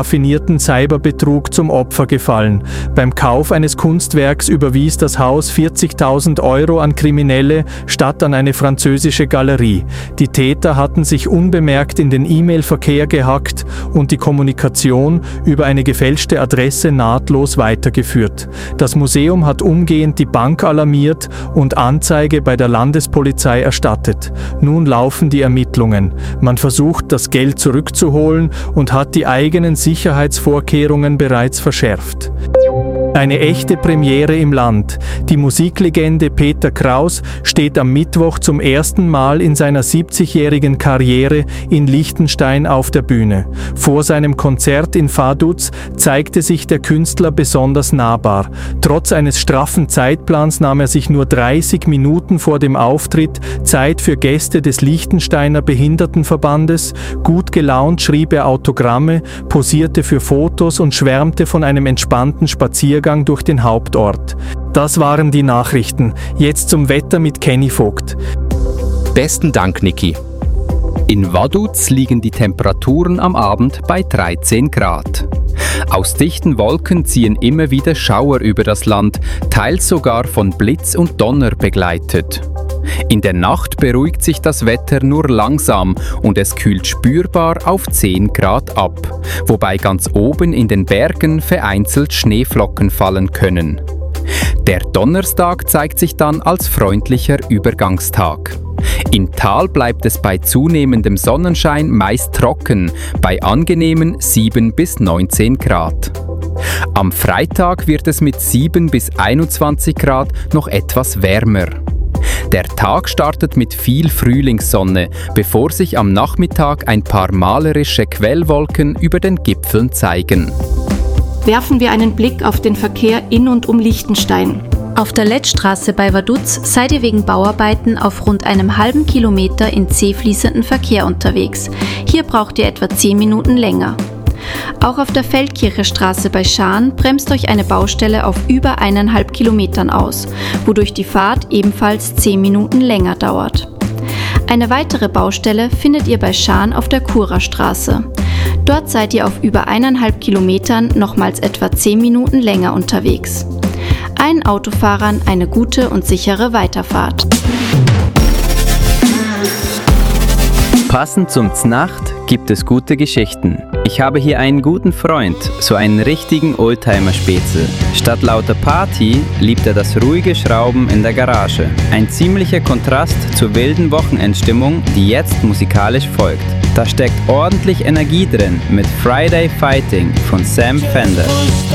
raffinierten Cyberbetrug zum Opfer gefallen. Beim Kauf eines Kunstwerks überwies das Haus 40.000 € an Kriminelle statt an eine französische Galerie. Die Täter hatten sich unbemerkt in den E-Mail-Verkehr gehackt und die Kommunikation über eine gefälschte Adresse nahtlos weitergeführt. Das Museum hat umgehend die Bank alarmiert und Anzeige bei der Landespolizei erstattet. Nun laufen die Ermittlungen. Man versucht, das Geld zurückzuholen und hat die eigenen Sicherheitsvorkehrungen bereits verschärft. Eine echte Premiere im Land. Die Musiklegende Peter Kraus steht am Mittwoch zum ersten Mal in seiner 70-jährigen Karriere in Liechtenstein auf der Bühne. Vor seinem Konzert in Vaduz zeigte sich der Künstler besonders nahbar. Trotz eines straffen Zeitplans nahm er sich nur 30 Minuten vor dem Auftritt Zeit für Gäste des Liechtensteiner Behindertenverbandes. Gut gelaunt schrieb er Autogramme, posierte für Fotos und schwärmte von einem entspannten Spaziergang durch den Hauptort. Das waren die Nachrichten. Jetzt zum Wetter mit Kenny Vogt. Besten Dank, Niki. In Vaduz liegen die Temperaturen am Abend bei 13 Grad. Aus dichten Wolken ziehen immer wieder Schauer über das Land, teils sogar von Blitz und Donner begleitet. In der Nacht beruhigt sich das Wetter nur langsam und es kühlt spürbar auf 10 Grad ab, wobei ganz oben in den Bergen vereinzelt Schneeflocken fallen können. Der Donnerstag zeigt sich dann als freundlicher Übergangstag. Im Tal bleibt es bei zunehmendem Sonnenschein meist trocken, bei angenehmen 7 bis 19 Grad. Am Freitag wird es mit 7 bis 21 Grad noch etwas wärmer. Der Tag startet mit viel Frühlingssonne, bevor sich am Nachmittag ein paar malerische Quellwolken über den Gipfeln zeigen. Werfen wir einen Blick auf den Verkehr in und um Liechtenstein. Auf der Lettstraße bei Vaduz seid ihr wegen Bauarbeiten auf rund einem halben Kilometer in zähfließenden Verkehr unterwegs. Hier braucht ihr etwa 10 Minuten länger. Auch auf der Feldkircher Straße bei Schaan bremst euch eine Baustelle auf über 1,5 Kilometern aus, wodurch die Fahrt ebenfalls 10 Minuten länger dauert. Eine weitere Baustelle findet ihr bei Schaan auf der Churastraße. Dort seid ihr auf über 1,5 Kilometern nochmals etwa 10 Minuten länger unterwegs. Allen Autofahrern eine gute und sichere Weiterfahrt. Passend zum Znacht gibt es gute Geschichten. Ich habe hier einen guten Freund, so einen richtigen Oldtimer-Spätzl. Statt lauter Party liebt er das ruhige Schrauben in der Garage. Ein ziemlicher Kontrast zur wilden Wochenendstimmung, die jetzt musikalisch folgt. Da steckt ordentlich Energie drin mit Friday Fighting von Sam Fender.